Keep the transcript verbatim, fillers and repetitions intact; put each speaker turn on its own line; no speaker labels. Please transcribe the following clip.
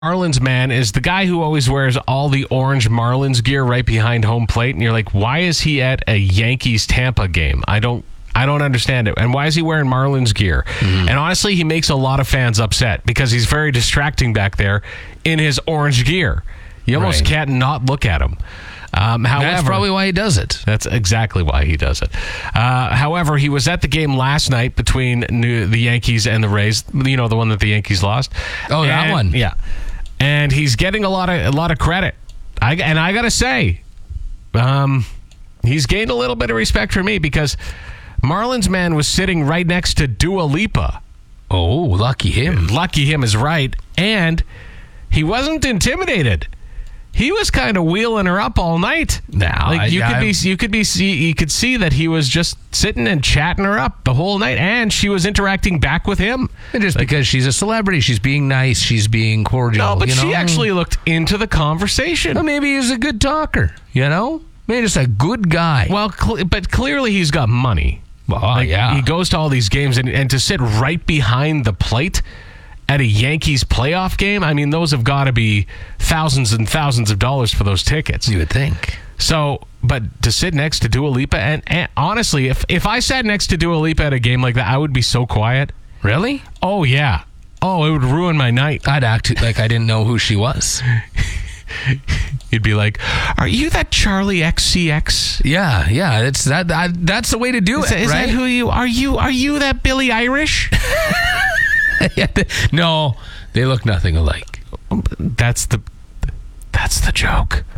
Marlins man is the guy who always wears all the orange Marlins gear right behind home plate, and you're like, why is he at a Yankees Tampa game? I don't I don't understand it. And why is he wearing Marlins gear? Mm. And honestly, he makes a lot of fans upset because he's very distracting back there in his orange gear. You almost
right.
can't not look at him. Um, however,
that's probably why he does it.
That's exactly why he does it. Uh, however, he was at the game last night between New, the Yankees and the Rays. You know, the one that the Yankees lost.
Oh,
and,
that one.
Yeah. And he's getting a lot of a lot of credit. I, and I got to say, um, he's gained a little bit of respect for me because Marlins man was sitting right next to Dua Lipa.
Oh, lucky him.
Lucky him is right. And he wasn't intimidated. He was kind of wheeling her up all night.
Now,
like you
I,
could
I,
be, you could be, see, you could see that he was just sitting and chatting her up the whole night, and she was interacting back with him.
And just like, because she's a celebrity, she's being nice, she's being cordial.
No, but
you know?
she actually looked into the conversation.
Well, maybe he's a good talker. You know, maybe just a good guy.
Well, cl- but clearly he's got money.
Well,
like,
yeah,
he goes to all these games, and, and to sit right behind the plate at a Yankees playoff game, I mean, those have got to be thousands and thousands of dollars for those tickets.
You would think.
So, but to sit next to Dua Lipa, and, and honestly, if, if I sat next to Dua Lipa at a game like that, I would be so quiet.
Really?
Oh, yeah. Oh, it would ruin my night.
I'd act like I didn't know who she was.
You'd be like, "Are you that Charlie X C X?"
Yeah, yeah. It's that. I, that's the way to do
is
it,
that, is
right?
that who you are? You are you that Billy Irish?
No, they look nothing alike.
That's the that's the joke.